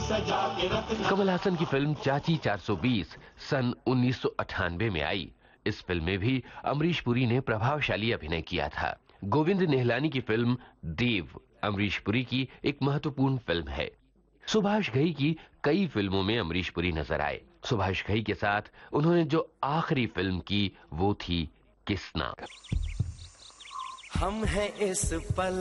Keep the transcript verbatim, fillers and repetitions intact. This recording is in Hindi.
कमल हासन की फिल्म चाची चार सौ बीस सन उन्नीस सौ अट्ठानवे में आई। इस फिल्म में भी अमरीश पुरी ने प्रभावशाली अभिनय किया था। गोविंद निहलानी की फिल्म देव अमरीश पुरी की एक महत्वपूर्ण फिल्म है। सुभाष घई की कई फिल्मों में अमरीश पुरी नजर आए। सुभाष घई के साथ उन्होंने जो आखिरी फिल्म की वो थी किसना। हम हैं इस पल